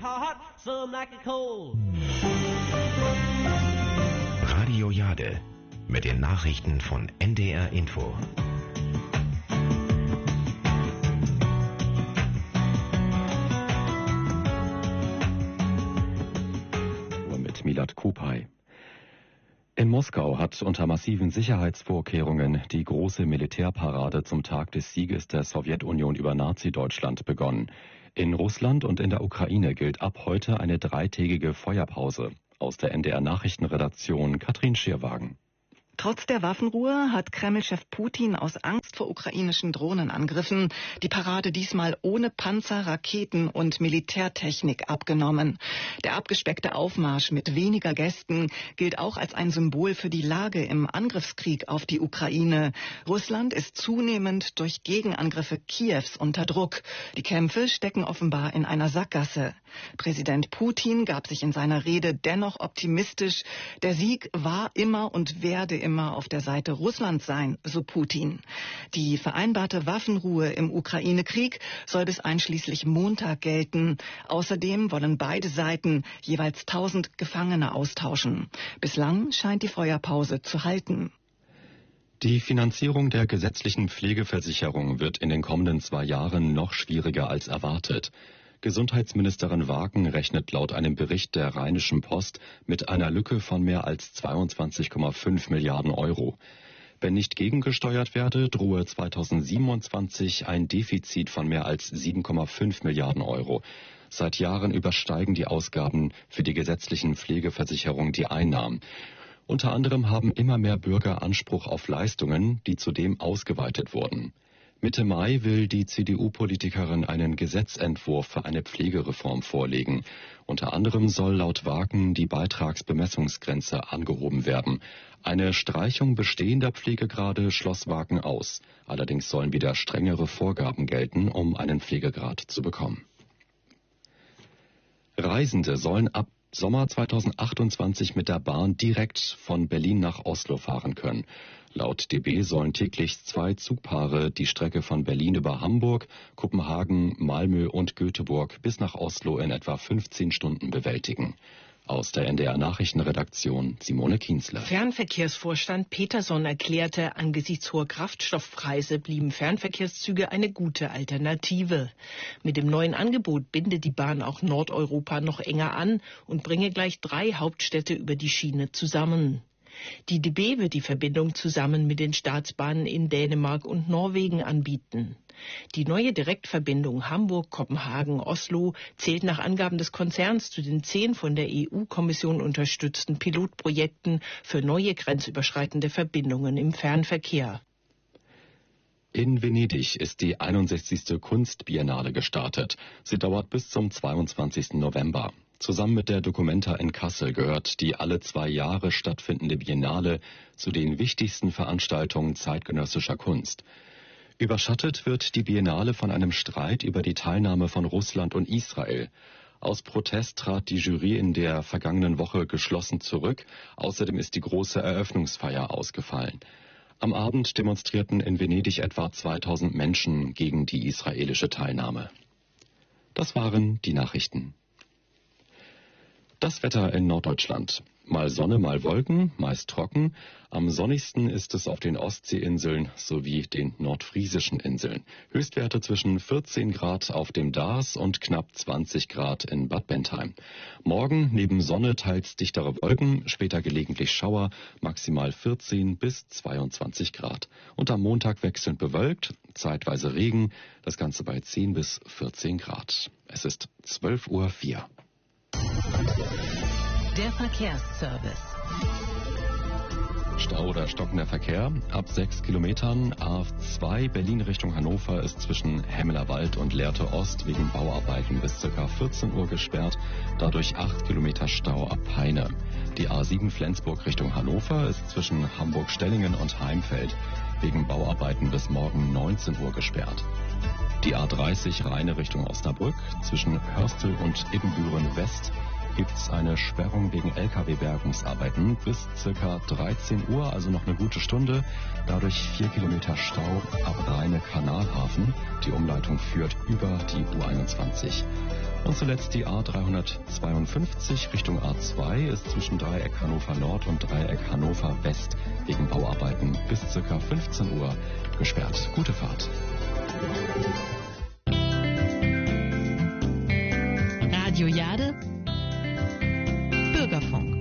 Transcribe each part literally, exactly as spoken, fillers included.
hot, some like it cold. Radio Jade mit den Nachrichten von N D R Info. Mit Milad Kupay. In Moskau hat unter massiven Sicherheitsvorkehrungen die große Militärparade zum Tag des Sieges der Sowjetunion über Nazi-Deutschland begonnen. In Russland und in der Ukraine gilt ab heute eine dreitägige Feuerpause. Aus der N D R-Nachrichtenredaktion Katrin Schierwagen. Trotz der Waffenruhe hat Kreml-Chef Putin aus Angst vor ukrainischen Drohnenangriffen die Parade diesmal ohne Panzer, Raketen und Militärtechnik abgenommen. Der abgespeckte Aufmarsch mit weniger Gästen gilt auch als ein Symbol für die Lage im Angriffskrieg auf die Ukraine. Russland ist zunehmend durch Gegenangriffe Kiews unter Druck. Die Kämpfe stecken offenbar in einer Sackgasse. Präsident Putin gab sich in seiner Rede dennoch optimistisch. Der Sieg war immer und werde immer immer auf der Seite Russlands sein, so Putin. Die vereinbarte Waffenruhe im Ukraine-Krieg soll bis einschließlich Montag gelten. Außerdem wollen beide Seiten jeweils tausend Gefangene austauschen. Bislang scheint die Feuerpause zu halten. Die Finanzierung der gesetzlichen Pflegeversicherung wird in den kommenden zwei Jahren noch schwieriger als erwartet. Gesundheitsministerin Waken rechnet laut einem Bericht der Rheinischen Post mit einer Lücke von mehr als zweiundzwanzig Komma fünf Milliarden Euro. Wenn nicht gegengesteuert werde, drohe zweitausendsiebenundzwanzig ein Defizit von mehr als sieben Komma fünf Milliarden Euro. Seit Jahren übersteigen die Ausgaben für die gesetzlichen Pflegeversicherungen die Einnahmen. Unter anderem haben immer mehr Bürger Anspruch auf Leistungen, die zudem ausgeweitet wurden. Mitte Mai will die C D U-Politikerin einen Gesetzentwurf für eine Pflegereform vorlegen. Unter anderem soll laut Waken die Beitragsbemessungsgrenze angehoben werden. Eine Streichung bestehender Pflegegrade schloss Waken aus. Allerdings sollen wieder strengere Vorgaben gelten, um einen Pflegegrad zu bekommen. Reisende sollen ab Sommer zweitausendachtundzwanzig mit der Bahn direkt von Berlin nach Oslo fahren können. Laut D B sollen täglich zwei Zugpaare die Strecke von Berlin über Hamburg, Kopenhagen, Malmö und Göteborg bis nach Oslo in etwa fünfzehn Stunden bewältigen. Aus der N D R-Nachrichtenredaktion Simone Kienzle. Fernverkehrsvorstand Peterson erklärte, angesichts hoher Kraftstoffpreise blieben Fernverkehrszüge eine gute Alternative. Mit dem neuen Angebot binde die Bahn auch Nordeuropa noch enger an und bringe gleich drei Hauptstädte über die Schiene zusammen. Die D B wird die Verbindung zusammen mit den Staatsbahnen in Dänemark und Norwegen anbieten. Die neue Direktverbindung Hamburg-Kopenhagen-Oslo zählt nach Angaben des Konzerns zu den zehn von der E U-Kommission unterstützten Pilotprojekten für neue grenzüberschreitende Verbindungen im Fernverkehr. In Venedig ist die einundsechzigste Kunstbiennale gestartet. Sie dauert bis zum zweiundzwanzigsten November. Zusammen mit der Documenta in Kassel gehört die alle zwei Jahre stattfindende Biennale zu den wichtigsten Veranstaltungen zeitgenössischer Kunst. Überschattet wird die Biennale von einem Streit über die Teilnahme von Russland und Israel. Aus Protest trat die Jury in der vergangenen Woche geschlossen zurück. Außerdem ist die große Eröffnungsfeier ausgefallen. Am Abend demonstrierten in Venedig etwa zweitausend Menschen gegen die israelische Teilnahme. Das waren die Nachrichten. Das Wetter in Norddeutschland. Mal Sonne, mal Wolken, meist trocken. Am sonnigsten ist es auf den Ostseeinseln sowie den nordfriesischen Inseln. Höchstwerte zwischen vierzehn Grad auf dem Darß und knapp zwanzig Grad in Bad Bentheim. Morgen neben Sonne teils dichtere Wolken, später gelegentlich Schauer, maximal vierzehn bis zweiundzwanzig Grad. Und am Montag wechselnd bewölkt, zeitweise Regen, das Ganze bei zehn bis vierzehn Grad. Es ist zwölf Uhr vier. Der Verkehrsservice. Stau oder stockender Verkehr. Ab sechs Kilometern A zwei Berlin Richtung Hannover ist zwischen Hemmelerwald und Lehrte Ost wegen Bauarbeiten bis ca. vierzehn Uhr gesperrt. Dadurch acht Kilometer Stau ab Peine. Die A sieben Flensburg Richtung Hannover ist zwischen Hamburg-Stellingen und Heimfeld wegen Bauarbeiten bis morgen neunzehn Uhr gesperrt. Die A dreißig Rheine Richtung Osnabrück zwischen Hörstel und Ibbenbüren West gibt es eine Sperrung wegen L K W-Bergungsarbeiten bis circa dreizehn Uhr, also noch eine gute Stunde. Dadurch vier Kilometer Stau ab Rheine Kanalhafen. Die Umleitung führt über die U einundzwanzig. Und zuletzt die A dreihundertzweiundfünfzig Richtung A zwei ist zwischen Dreieck Hannover Nord und Dreieck Hannover West wegen Bauarbeiten bis ca. fünfzehn Uhr gesperrt. Gute Fahrt. Radio Jade, Bürgerfunk.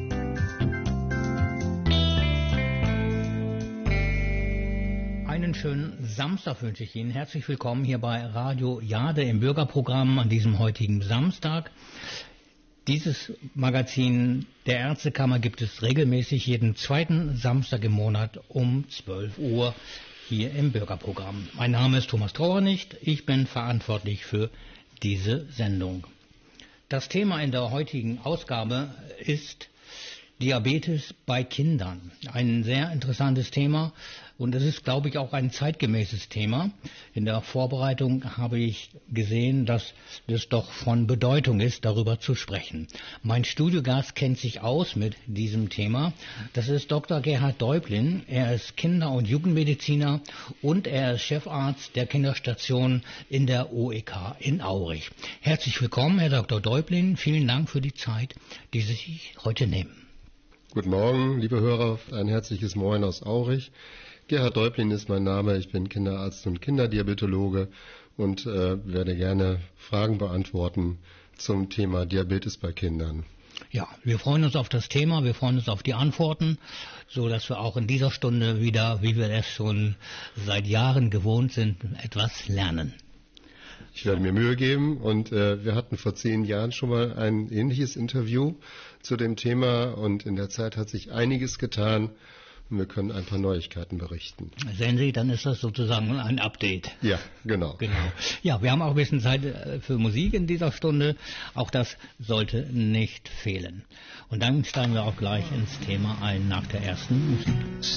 Einen schönen Samstag wünsche ich Ihnen. Herzlich willkommen hier bei Radio Jade im Bürgerprogramm an diesem heutigen Samstag. Dieses Magazin der Ärztekammer gibt es regelmäßig jeden zweiten Samstag im Monat um zwölf Uhr hier im Bürgerprogramm. Mein Name ist Thomas Trauernicht. Ich bin verantwortlich für diese Sendung. Das Thema in der heutigen Ausgabe ist Diabetes bei Kindern. Ein sehr interessantes Thema und es ist, glaube ich, auch ein zeitgemäßes Thema. In der Vorbereitung habe ich gesehen, dass es doch von Bedeutung ist, darüber zu sprechen. Mein Studiogast kennt sich aus mit diesem Thema. Das ist Doktor Gerhard Deublin. Er ist Kinder- und Jugendmediziner und er ist Chefarzt der Kinderstation in der O E K in Aurich. Herzlich willkommen, Herr Doktor Deublin. Vielen Dank für die Zeit, die Sie sich heute nehmen. Guten Morgen, liebe Hörer, ein herzliches Moin aus Aurich. Gerhard Deublin ist mein Name, ich bin Kinderarzt und Kinderdiabetologe und äh, werde gerne Fragen beantworten zum Thema Diabetes bei Kindern. Ja, wir freuen uns auf das Thema, wir freuen uns auf die Antworten, so dass wir auch in dieser Stunde wieder, wie wir das schon seit Jahren gewohnt sind, etwas lernen. Ich werde mir Mühe geben und äh, wir hatten vor zehn Jahren schon mal ein ähnliches Interview zu dem Thema und in der Zeit hat sich einiges getan und wir können ein paar Neuigkeiten berichten. Sehen Sie, dann ist das sozusagen ein Update. Ja, genau. genau. Ja, wir haben auch ein bisschen Zeit für Musik in dieser Stunde. Auch das sollte nicht fehlen. Und dann steigen wir auch gleich ins Thema ein nach der ersten Musik.